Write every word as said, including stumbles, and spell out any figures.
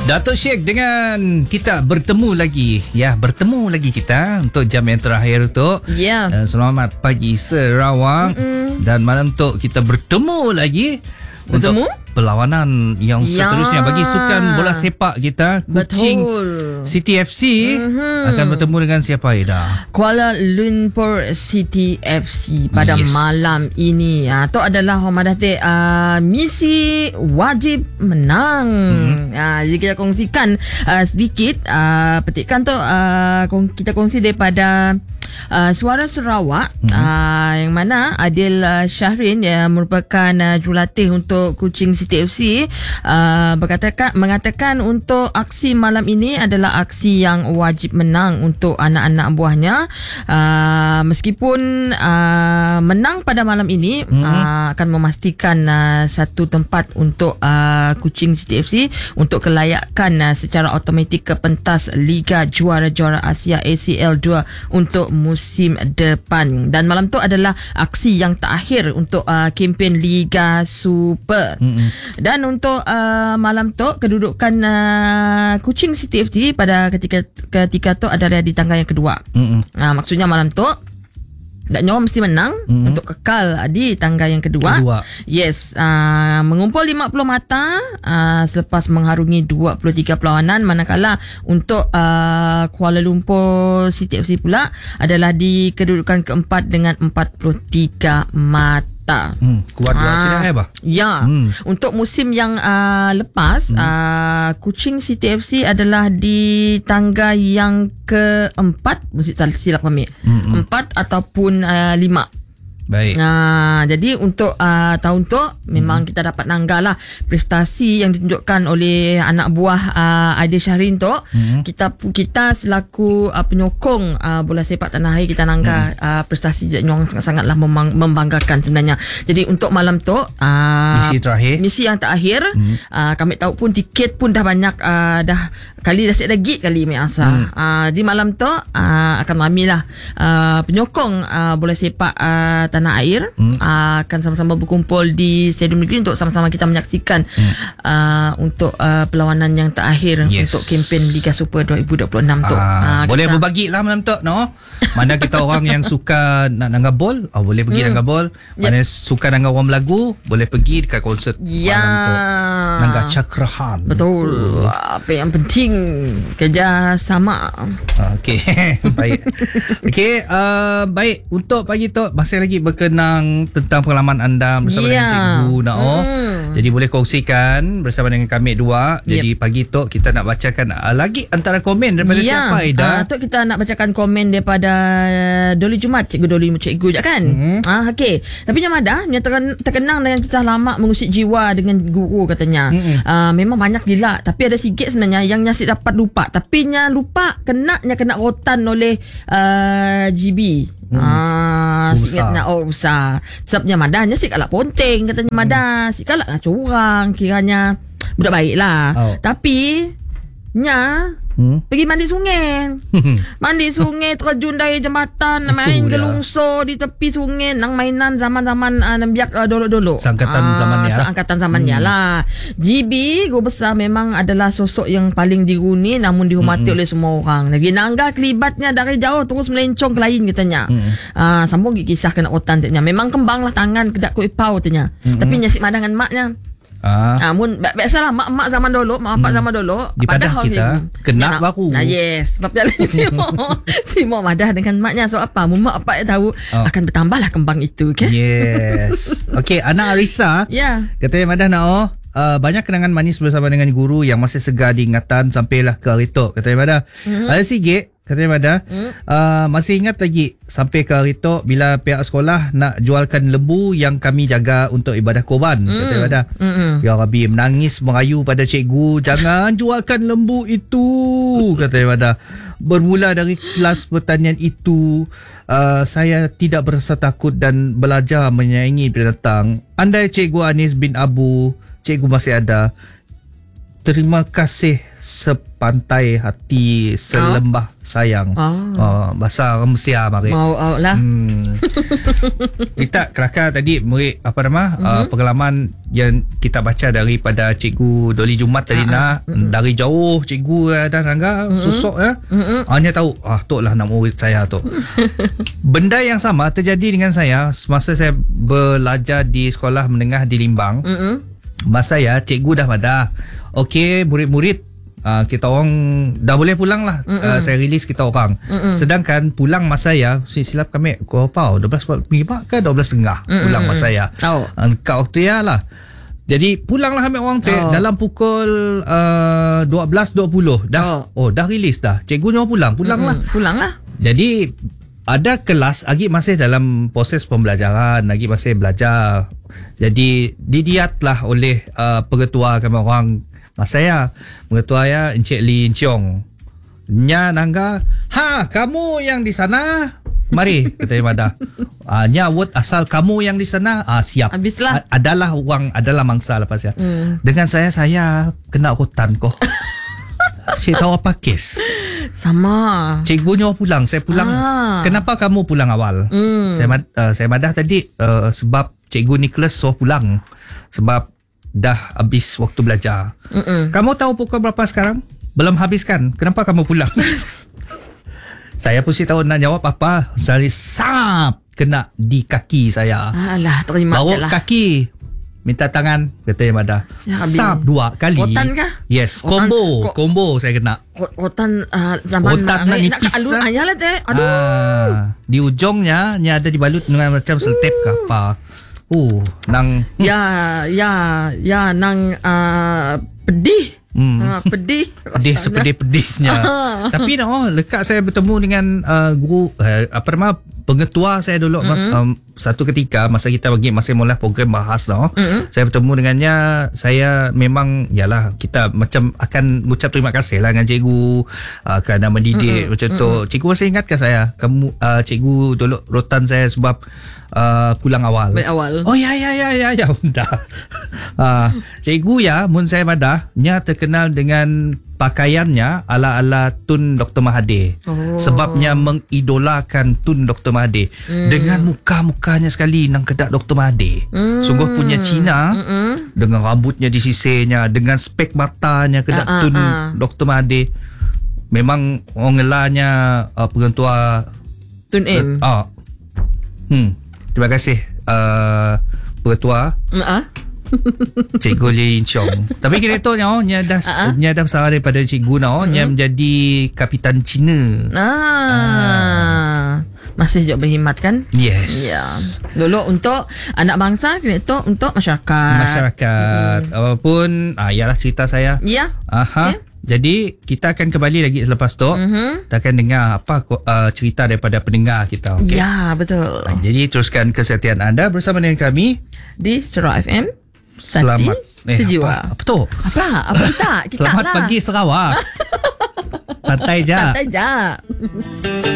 Datuk Syek dengan kita bertemu lagi. Ya, bertemu lagi kita untuk jam yang terakhir tu. Ya. Uh, selamat pagi Sarawak. Mm-mm. Dan malam tu kita bertemu lagi. Bertemu? Untuk perlawanan yang Ya. seterusnya bagi sukan bola sepak kita. Kuching Betul. City F C mm-hmm. akan bertemu dengan siapa, Aida? Kuala Lumpur City F C pada Yes. malam ini. Ha, itu adalah Homadate uh, misi wajib menang. Mm-hmm. Ha, jadi kita kongsikan uh, sedikit uh, petikan tu uh, kita kongsi daripada Uh, Suara Sarawak, mm-hmm. uh, yang mana Adil uh, Syahrin yang merupakan uh, jurulatih untuk Kuching City F C uh, berkatakan, mengatakan untuk aksi malam ini adalah aksi yang wajib menang untuk anak-anak buahnya. Uh, meskipun uh, menang pada malam ini, mm-hmm. uh, akan memastikan uh, satu tempat untuk uh, Kuching City F C untuk kelayakan uh, secara automatik ke pentas Liga Juara-Juara Asia A C L dua untuk musim depan. Dan malam tu adalah aksi yang terakhir untuk uh, kempen Liga Super. Mm-hmm. Dan untuk uh, malam tu kedudukan uh, Kuching City F C pada ketika ketika tu adalah di tangga yang kedua. Mm-hmm. Uh, maksudnya malam tu tak nyawa mesti menang mm-hmm. untuk kekal di tangga yang kedua. kedua. Yes, uh, mengumpul lima puluh mata uh, selepas mengharungi dua puluh tiga perlawanan, manakala untuk uh, Kuala Lumpur City F C pula adalah di kedudukan keempat dengan empat puluh tiga mata. Hmm, kuat juga hasil dah, bah? Ya. Hmm. Untuk musim yang uh, lepas, hmm. uh, Kuching City F C adalah di tangga yang keempat, mesti silap kami. Hmm. Empat ataupun uh, lima. Baik. Nah, jadi untuk uh, tahun tu memang hmm. kita dapat nanggal lah prestasi yang ditunjukkan oleh anak buah uh, Adil Syahrin tu. Hmm. Kita kita selaku uh, penyokong uh, bola sepak tanah air, kita nanggal hmm. uh, prestasi yang sangat-sangatlah membang- membanggakan sebenarnya. Jadi untuk malam tu uh, misi terakhir, misi yang terakhir, hmm. uh, kami tahu pun tiket pun dah banyak, uh, dah kali dah set lagi kali mai asa. Hmm. Uh, di malam tu uh, akan ramailah uh, penyokong uh, bola sepak uh, tanah air hmm. uh, akan sama-sama berkumpul di Stadium Negeri untuk sama-sama kita menyaksikan hmm. uh, untuk uh, perlawanan yang terakhir yes. untuk kempen Liga Super dua ribu dua puluh enam tu. Uh, uh, boleh kita... berbagi lah malam tu, no? Mana kita orang yang suka nak nangga bol, oh, boleh pergi hmm. nangga bol. Mana yep. suka nangga orang berlagu, boleh pergi dekat konsert ya. malam tu. Nangga cakrahan. Betul. Uh. Apa yang penting kerjasama. Okey. Baik. Okey, uh, baik. Untuk pagi tu masih lagi berkenang tentang pengalaman anda bersama yeah. dengan cikgu Nao. Mm. Jadi boleh kongsikan bersama dengan kami dua. Jadi yep. pagi tu kita nak bacakan uh, lagi antara komen daripada yeah. siapa, Aida? Uh, tu kita nak bacakan komen daripada Doli Jumat, Cikgu Doli Cikgu je kan. Mm. Ah, okey. Tapi yang ada yang terkenang dengan kisah lama mengusik jiwa dengan guru katanya. Mm-hmm. Uh, memang banyak gila, tapi ada sikit sebenarnya yang nyasik dapat lupa. Tapi nya lupa kena nya kena rotan oleh uh, G B. Hmm. Ah, sikatnya oh usah. Sebabnya madahnya sik kalak ponteng katanya hmm. madah, sik kalak lah curang kiranya budak baiklah. Oh. Tapi nya hmm? pergi mandi sungai. Mandi sungai, terjun dari jambatan, main gelungso di tepi sungai, nang mainan zaman-zaman uh, nembiak uh, dolo-dolo. Seangkatan ah, zamannya. Seangkatan zamannya hmm. lah. G B, guru besar memang adalah sosok yang paling diruni namun dihormati hmm. oleh semua orang. Lagi nangga kelibatnya dari jauh terus melencong ke lain katanya. Hmm. Ah, sambung kisah kena otan katanya. Memang kembanglah tangan kedak ko ipau katanya. Hmm. Tapi nyasik madang dengan maknya. Ah, ah mun biasalah mak-mak zaman dulu, mak bapak hmm. zaman dulu pada kita kena baru. Nah, yes, sebab jalan si Mo. Si Mo madah dengan maknya so apa? Mun mak bapak tahu oh. akan bertambahlah kembang itu, okey. Yes. Okey, anak Arisa. Ya. Yeah. Katanya madah nak oh Uh, banyak kenangan manis bersama dengan guru yang masih segar diingatan sampailah ke hari tu. Katanya Madah. Mm-hmm. Ada sikit, katanya Madah. Mm. Uh, masih ingat lagi sampai ke hari tu bila pihak sekolah nak jualkan lembu yang kami jaga untuk ibadah korban. Mm. Katanya Madah. Mm-hmm. Ya Rabbi, menangis merayu pada cikgu, jangan jualkan lembu itu. Katanya Madah. Bermula dari kelas pertanian itu, uh, saya tidak berasa takut dan belajar menyayangi binatang. Andai Cikgu Anis bin Abu, cikgu masih ada, terima kasih sepantai hati selembah oh. sayang. Oh. Uh, bahasa orang Malaysia mari. Mau out lah. Hmm. Kita kelakar tadi murid apa nama mm-hmm. uh, pengalaman yang kita baca daripada Cikgu Doli Jumat tadi nak mm-hmm. dari jauh cikgu dah nangga mm-hmm. susuk ya. Mm-hmm. Hanya tahu ah tok lah nama murid saya tu. Benda yang sama terjadi dengan saya semasa saya belajar di sekolah menengah di Limbang. Mm-hmm. Masa ya cikgu dah madah. Okey, murid-murid Uh, kita orang dah boleh pulang lah. uh, Saya release kita orang. Mm-mm. Sedangkan pulang masa ya, silap kami kau apa dua belas lima ke dua belas setengah pulang masa ya. Oh. uh, Kau waktu ya lah. Jadi pulanglah kami orang tu oh. dalam pukul uh, dua belas dua puluh dah. Oh, oh dah release dah. Cikgu nyawa pulang. Pulang lah. Pulang lah. Jadi ada kelas lagi masih dalam proses pembelajaran, lagi masih belajar. Jadi didiatlah oleh uh, pengetua kami orang masa ya, mengetua ya Encik Lee Chiong. Nya nangga, ha kamu yang di sana, mari kata Madah. Ah nya word asal kamu yang di sana, ah siap. Habislah. A- adalah uang, adalah mangsa lepas ya. Mm. Dengan saya saya kena hutan kok. Saya tahu apa kes. Sama. Cikgu nyawa pulang, saya pulang. Ah. Kenapa kamu pulang awal? Mm. Saya uh, saya Madah tadi uh, sebab Cikgu Nicholas suruh pulang. Sebab dah habis waktu belajar. Mm-mm. Kamu tahu pukul berapa sekarang? Belum habis kan? Kenapa kamu pulang? Saya pun si tahu nak jawab apa. Saya sap kena di kaki saya. Alah, terima bawa lah. kaki, minta tangan, kata yang ada. Ya, sap dua kali. Rotan kah? Yes, combo, Ko- combo saya kena. Rotan uh, zaman rotan nak nipis. Nak alun ayalah teh. Aduh. Ah, di ujungnya nya ada dibalut dengan macam seltep ke apa. Oh, nang ya ya ya nang uh, pedih. Hmm. Uh, pedih. Pedih sepedih-pedihnya. Tapi no, lekat saya bertemu dengan uh, guru uh, apa nama pengetua saya dulu mm-hmm. um, satu ketika masa kita bagi masih mula program bahas no. Mm-hmm. Saya bertemu dengannya, saya memang yalah kita macam akan mengucap terima kasih lah dengan cikgu uh, kerana mendidik mm-hmm. macam tu. Mm-hmm. Cikgu masih ingatkah saya kamu uh, cikgu dulu rotan saya sebab Uh, pulang awal. Baik awal. Oh ya ya ya ya ya dah. uh, cikgu ya mun saya madah nya terkenal dengan pakaiannya ala-ala Tun Doktor Mahathir. Oh. Sebabnya mengidolakan Tun Doktor Mahathir mm. dengan muka-mukanya sekali nang kedak Doktor Mahathir. Mm. Sungguh punya Cina. Mm-mm. Dengan rambutnya disisirnya, dengan spek matanya kedak uh, Tun uh, uh. Doktor Mahathir. Memang orang ngelanya uh, pengetua Tun M. Uh, uh, hmm. Terima kasih uh, Pengetua uh-huh. Cikgu Lee Chong. Tapi kira tu nya nya dah uh-huh. nya dah besar daripada cikgu no nya uh-huh. menjadi Kapitan Cina. Ah. Uh. Masih juga berkhidmat kan? Yes. Ya. Dulu untuk anak bangsa, kira tu untuk masyarakat. Masyarakat. Uh-huh. Apapun ah yalah cerita saya. Ya. Aha. Okay. Jadi kita akan kembali lagi selepas tu. Mm-hmm. Kita akan dengar apa uh, cerita daripada pendengar kita. Okay? Ya, betul. Uh, jadi teruskan kesetiaan anda bersama dengan kami di Surau F M. Selamat eh, sejiwa. Apa, apa tu? Apa? Apa kita? Kita Selamat lah. pagi Sarawak. Santai je. Santai je.